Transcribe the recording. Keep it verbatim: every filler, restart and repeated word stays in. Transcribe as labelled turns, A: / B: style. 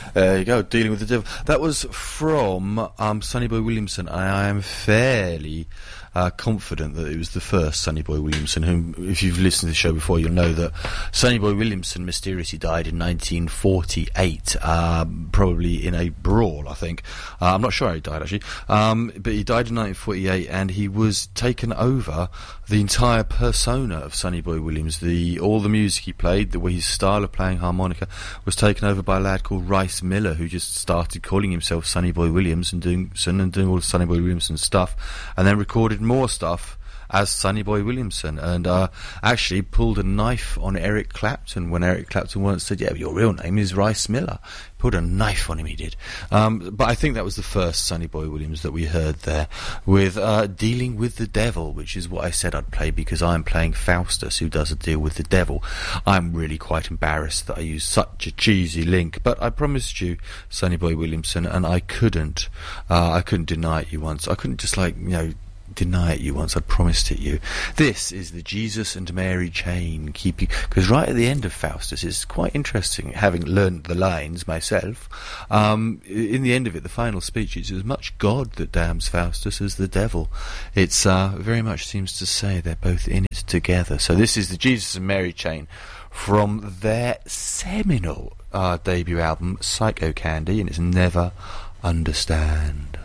A: There you go, Dealing with the Devil. That was from um, Sonny Boy Williamson. I am fairly uh, confident that it was the first Sonny Boy Williamson, whom, if you've listened to the show before, you'll know that Sonny Boy Williamson mysteriously died in nineteen forty-eight, um, probably in a brawl, I think. Uh, I'm not sure how he died, actually. Um, but he died in nineteen forty-eight, and he was taken over the entire persona of Sonny Boy Williams. The all the music he played, the way his style of playing harmonica, was taken over by a lad called Rice Miller, who just started calling himself Sonny Boy Williams and doing and doing all the Sonny Boy Williamson stuff, and then recorded more stuff as Sonny Boy Williamson, and uh, actually pulled a knife on Eric Clapton when Eric Clapton once said, "Yeah, but your real name is Rice Miller." Pulled a knife on him, he did. Um, but I think that was the first Sonny Boy Williams that we heard there, with uh, Dealing with the Devil, which is what I said I'd play because I'm playing Faustus, who does a deal with the devil. I'm really quite embarrassed that I used such a cheesy link, but I promised you Sonny Boy Williamson, and I couldn't. Uh, I couldn't deny it you once. I couldn't just, like, you know, deny it you once. I'd promised it you. This is the Jesus and Mary chain, keeping, because right at the end of Faustus, it's quite interesting, having learned the lines myself. Um, in the end of it, the final speech, it's as much God that damns Faustus as the devil. It's uh, very much seems to say they're both in it together. So this is the Jesus and Mary chain from their seminal uh, debut album, Psycho Candy, and it's Never Understand.